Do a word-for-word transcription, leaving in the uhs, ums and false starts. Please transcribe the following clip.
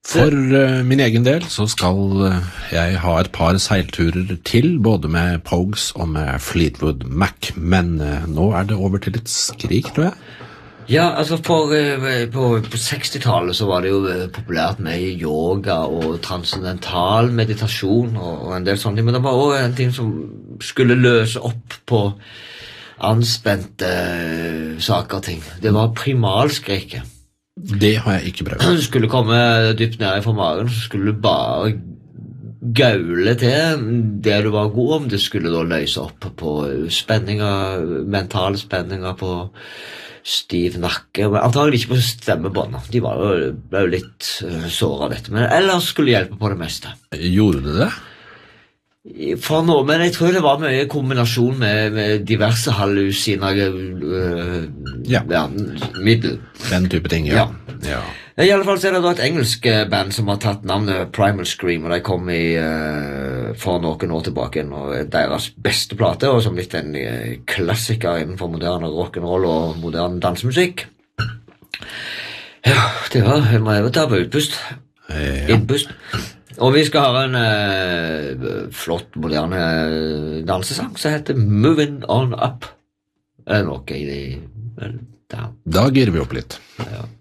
For uh, min egen del så skal uh, jeg ha et par seilturer til, både med Pogues og med Fleetwood Mac, men uh, nå er det over til et skrik, tror jeg. Ja, altså for, uh, på, på sekstitallet så var det jo uh, populært med yoga og transcendental meditasjon og, og en del sånne ting, men det var også en ting som skulle løse opp på anspente uh, saker og ting. Det var primalskriket. Det har jeg ikke prøvd. Du skulle komme dypt ned fra magen, så skulle du bare gaule til det du var god om. Det skulle da løse opp på spenninger, mentale spenninger på stiv nakke. Antagelig ikke på stemmebånd. De var jo, ble jo litt uh, såret av dette, men ellers skulle det hjelpe på det meste. Gjorde det det? For nå, men jeg tror det var mye kombinasjon med, med diverse hallusinage uh, ja. ja, middel. Den type ting, ja. ja. ja. I alle fall så er det da et engelsk band som har tatt navnet Primal Scream, og de kom i, uh, for noen år tilbake, og deres beste plate, og som litt en uh, klassiker innenfor moderne rock'n'roll og moderne dansemusikk. Ja, det var, jeg må jo ta på utpust. Ja. Innpust. Og vi skal ha en uh, flott, moderne dansesang som heter Moving On Up. Er det noe i det? Da girer vi opp litt. Ja.